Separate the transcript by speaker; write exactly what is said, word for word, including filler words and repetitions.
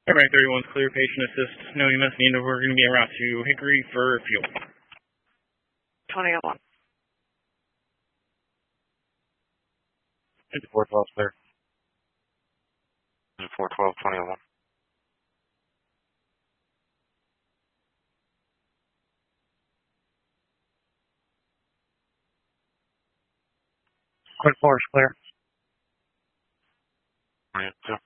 Speaker 1: Alright, thirty-one's clear, patient assist, no E M S needed, we're going to be en route to Hickory for fuel.
Speaker 2: twenty oh one.
Speaker 3: four twelve clear. four twelve, twenty oh one. Quick four is clear. twenty-two.